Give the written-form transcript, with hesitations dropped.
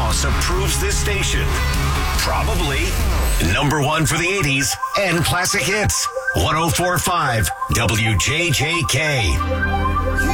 boss approves this station. Probably number one for the 80s and classic hits. 104.5 WJJK.